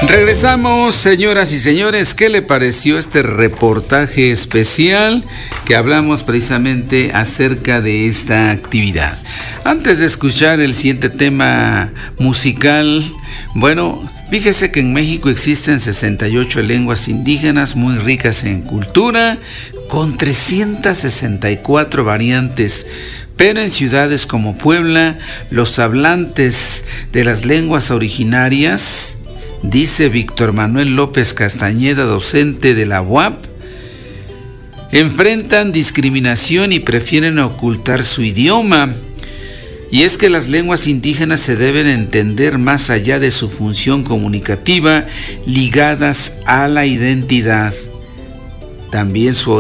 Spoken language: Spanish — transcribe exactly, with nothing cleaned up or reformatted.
Regresamos, señoras y señores. ¿Qué le pareció este reportaje especial que hablamos precisamente acerca de esta actividad? Antes de escuchar el siguiente tema musical, bueno, fíjese que en México existen sesenta y ocho lenguas indígenas muy ricas en cultura, con trescientas sesenta y cuatro variantes. Pero en ciudades como Puebla, los hablantes de las lenguas originarias, dice Víctor Manuel López Castañeda, docente de la U A P, enfrentan discriminación y prefieren ocultar su idioma. Y es que las lenguas indígenas se deben entender más allá de su función comunicativa, ligadas a la identidad. También su